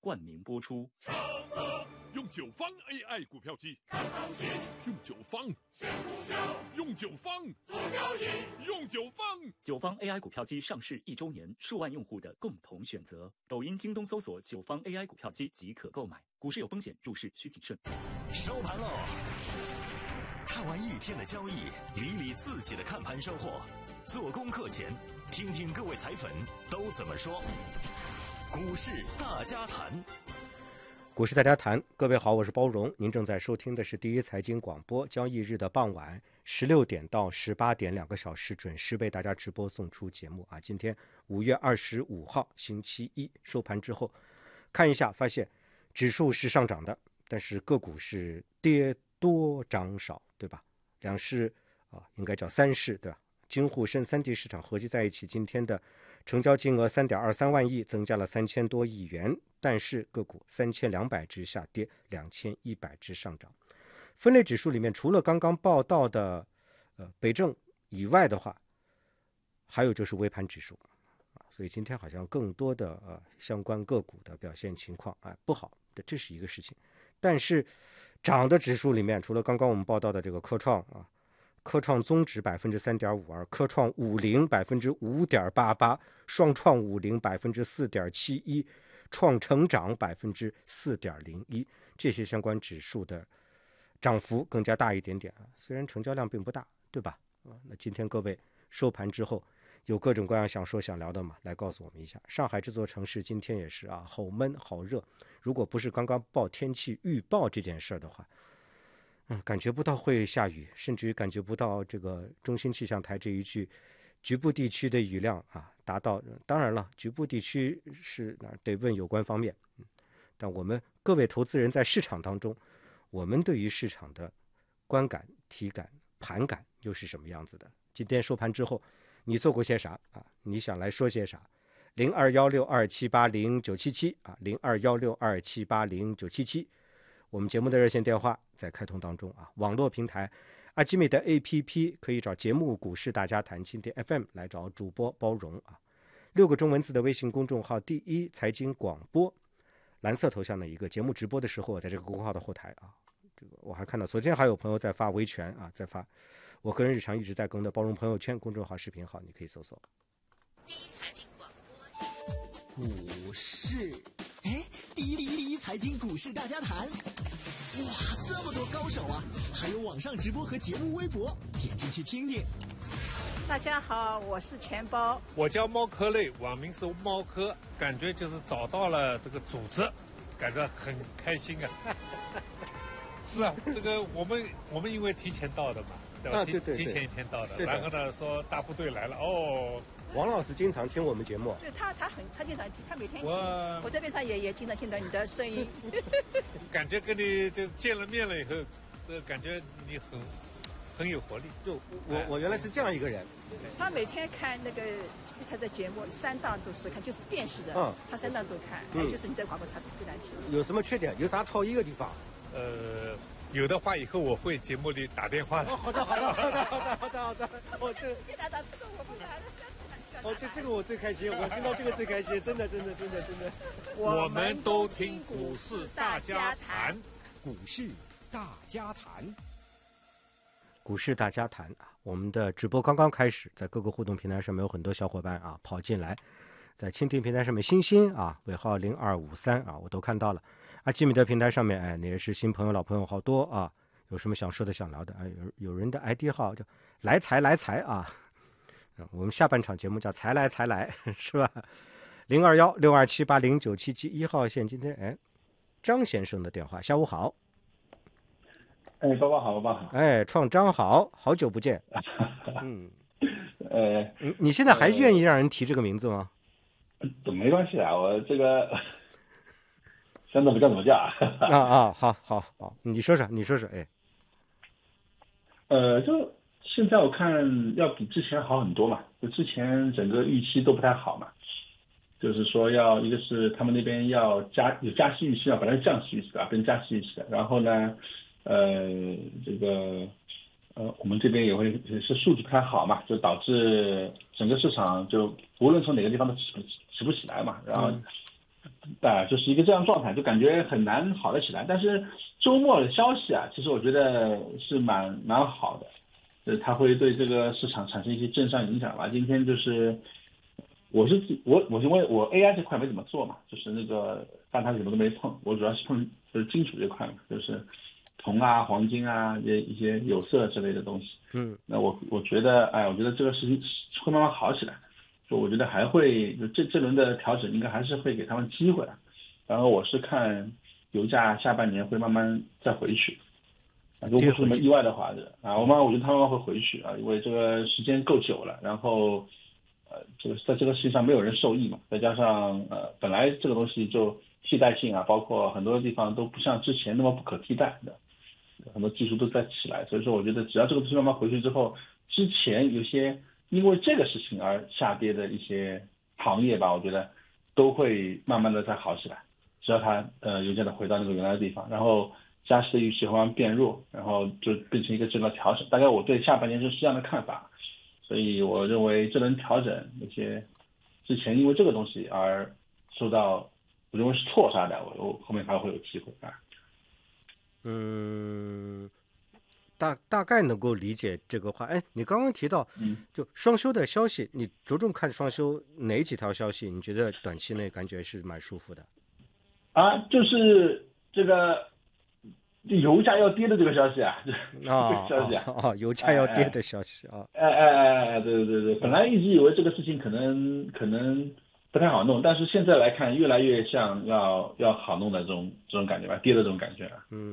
冠名播出。 用9方 AI 股票机，用9方，用9方，用9方。 9方 AI 股票机上市1周年，数万用户的共同选择。抖音、京东搜索9方 AI 股票机即可购买。股市有风险，入市需谨慎。 收盘喽！看完一天的交易，理理自己的看盘收获。做功课前，听听各位彩粉都怎么说。股市大家谈。 股市大家谈，各位好，我是包荣，您正在收听的是第一财经广播，交易日的傍晚16点到18点2个小时准时为大家直播送出节目啊。今天5月25号星期一收盘之后，看一下发现指数是上涨的，但是个股是跌多涨少，对吧？两市应该叫三市，对吧？京沪深三地市场合计在一起，今天的成交金额3.23万亿，增加了3000多亿元，但是个股3200只下跌，2100只上涨。分类指数里面，除了刚刚报道的北证以外的话，还有就是微盘指数所以今天好像更多的相关个股的表现情况不好的，这是一个事情。但是涨的指数里面，除了刚刚我们报道的这个科创科创综指3.52%，科创50 5.88%，双创50 4.71%，创成长 4.01%，这些相关指数的涨幅更加大一点点虽然成交量并不大，对吧？那今天各位收盘之后有各种各样想说想聊的嘛，来告诉我们一下。上海这座城市今天也是好闷好热，如果不是刚刚报天气预报这件事的话，感觉不到会下雨，甚至于感觉不到这个中心气象台这一句局部地区的雨量达到。当然了，局部地区是得问有关方面，但我们各位投资人在市场当中，我们对于市场的观感、体感、盘感又是什么样子的？今天收盘之后，你做过些啥你想来说些啥？021627809770021627809777，我们节目的热线电话在开通当中网络平台阿基米德 APP 可以找节目股市大家谈今天 FM 来找主播包容6个中文字的微信公众号第一财经广播，蓝色头像的一个节目直播的时候，在这个公众号的后台这个我还看到昨天还有朋友在发维权在发我个人日常一直在更的包容朋友圈公众号视频号，你可以搜索第一财经广播股市第一财经股市大家谈。哇，这么多高手还有网上直播和节目微博，点进去听听。 大家好，我是钱包， 我叫猫科类，网名是猫科，感觉就是找到了这个组织，感觉很开心是这个我们因为提前到的嘛，对吧？ 对， 提前一天到的，然后呢说大部队来了王老师经常听我们节目， 对他经常听，他每天听。我这边上也经常听到你的声音， 感觉跟你就见了面了以后，感觉你很有活力。 就我原来是这样一个人。 他每天看那个理财的节目，3档都是看，就是电视的，他3档都看，就是你的广播他都来听。 有什么缺点？有啥讨厌的地方？ 有的话以后我会节目里打电话的。 好的。 别打我不打。 这个我最开心，我听到这个最开心，真的。 我们都听股市大家谈， 股市大家谈， 股市大家谈我们的直播刚刚开始，在各个互动平台上面有很多小伙伴跑进来，在蜻蜓平台上面欣欣尾号0253我都看到了。阿基米德平台上面你也是新朋友老朋友好多有什么想说的想聊的有人的 ID 号叫来财我们下半场节目叫财来是吧？021627809771号线，今天张先生的电话，下午好。 包包好。 创张好久不见。你现在还愿意让人提这个名字吗？ 没关系我这个想怎么叫怎么叫好，你说说就现在我看要比之前好很多嘛，就之前整个预期都不太好嘛，就是说一个是他们那边有加息预期本来是降息预期的变加息预期的，然后呢我们这边也是数据不太好嘛，就导致整个市场就无论从哪个地方都起不起来嘛，然后就是一个这样状态，就感觉很难好得起来。但是周末的消息啊，其实我觉得是蛮好的，它会对这个市场产生一些正向影响吧。今天就是我因为我 AI 这块没怎么做嘛，就是那个大盘什么都没碰，我主要是碰就是金属这块嘛，就是铜啊、黄金啊一些有色之类的东西。那我觉得我觉得这个事情会慢慢好起来。就我觉得还会这轮的调整应该还是会给他们机会的，然后我是看油价下半年会慢慢再回去，如果不是什么意外的话我觉得他们会回去因为这个时间够久了，然后这个在这个事情上没有人受益嘛，再加上本来这个东西就替代性包括很多地方都不像之前那么不可替代的，很多技术都在起来，所以说我觉得只要这个东西慢慢回去之后，之前有些因为这个事情而下跌的一些行业吧，我觉得都会慢慢的再好起来。只要它油价的回到那个原来的地方，然后加息的预期会慢慢变弱，然后就变成一个这个调整。大概我对下半年就是这样的看法，所以我认为这轮调整那些之前因为这个东西而受到，我认为是错杀的，我后面还会有机会大概能够理解这个话。你刚刚提到，就双休的消息，你着重看双休哪几条消息？你觉得短期内感觉是蛮舒服的？ 就是这个油价要跌的这个消息油价要跌的消息对，本来一直以为这个事情可能不太好弄，但是现在来看，越来越像要好弄的这种感觉吧，跌的这种感觉。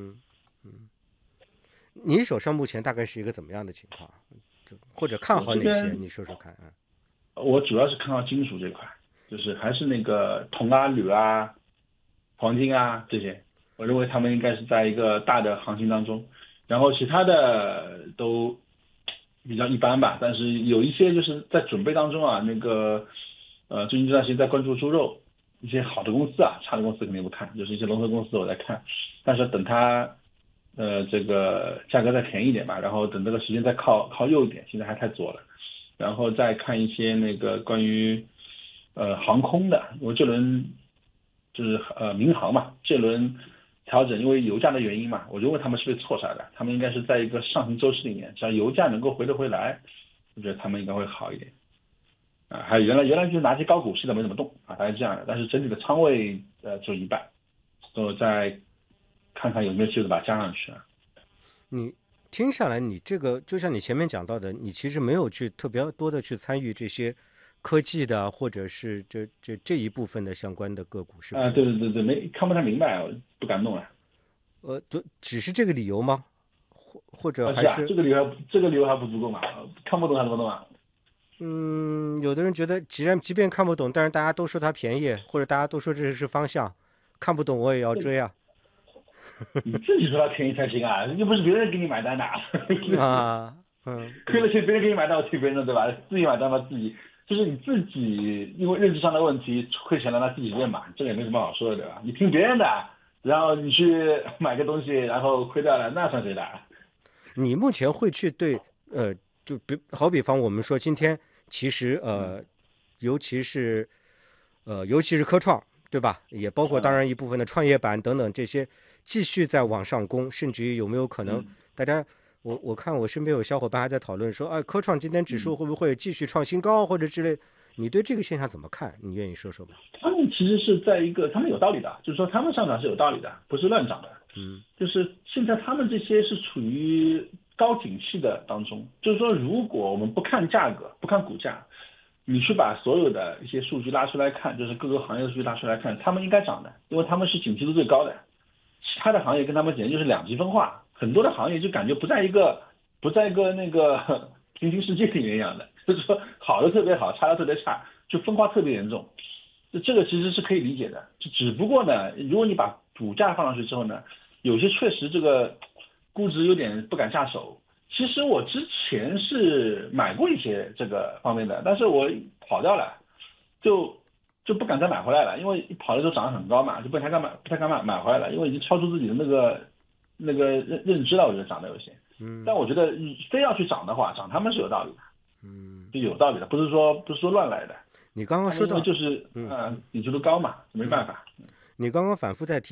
你手上目前大概是一个怎么样的情况？或者看好哪些？你说说看。 我主要是看好金属这块，就是还是那个铜啊、铝啊、黄金啊这些，我认为他们应该是在一个大的行情当中，然后其他的都比较一般吧。但是有一些就是在准备当中那个最近这段时间在关注猪肉，一些好的公司差的公司肯定不看，就是一些龙头公司我在看，但是等它这个价格再便宜一点吧，然后等这个时间再靠右一点，现在还太左了，然后再看一些那个关于航空的，因为这轮就是民航嘛，这轮调整因为油价的原因嘛，我认为他们是被错杀的，他们应该是在一个上行周期里面，只要油价能够回得回来，我觉得他们应该会好一点还有原来就是拿些高股息的没怎么动大概这样的，但是整体的仓位就一半，都再看看有没有机会把它加上去你听下来，你这个就像你前面讲到的，你其实没有去特别多的去参与这些科技的或者是这一部分的相关的个股，是不是？ 对，看不太明白，不敢弄就只是这个理由吗？或者还是这个理由还不足够嘛？看不懂还怎么弄有的人觉得即便看不懂，但是大家都说它便宜，或者大家都说这是方向，看不懂我也要追你自己说它便宜才行又不是别人给你买单的亏了钱别人给你买单，我替别人的对吧？自己买单嘛，自己就是你自己因为认知上的问题亏钱了，那自己认嘛，这个也没什么好说的对吧？你听别人的，然后你去买个东西然后亏掉了，那算谁的？ 你目前会去对就好比方我们说今天其实尤其是科创对吧，也包括当然一部分的创业板等等这些继续在往上攻，甚至于有没有可能大家我看我身边有小伙伴还在讨论说科创今天指数会不会继续创新高或者之类，你对这个现象怎么看？你愿意说说吗？ 他们其实是在一个他们有道理的，就是说他们上涨是有道理的，不是乱涨的。就是现在他们这些是处于高景气的当中，就是说如果我们不看价格不看股价，你去把所有的一些数据拉出来看，就是各个行业的数据拉出来看，他们应该涨的，因为他们是景气度最高的，其他的行业跟他们简直就是两极分化，很多的行业就感觉不在一个那个平行世界里面一样的，就是说好的特别好，差的特别差，就分化特别严重。这个其实是可以理解的，就只不过呢，如果你把股价放上去之后呢，有些确实这个估值有点不敢下手。其实我之前是买过一些这个方面的，但是我跑掉了，就不敢再买回来了，因为跑的时候涨得很高嘛，就不太敢买回来了，因为已经超出自己的那个认知了，我觉得涨得有些。但我觉得非要去涨的话，涨他们是有道理的，就有道理的，不是说乱来的。 你刚刚说到就是底值都高嘛，没办法。 你刚刚反复在提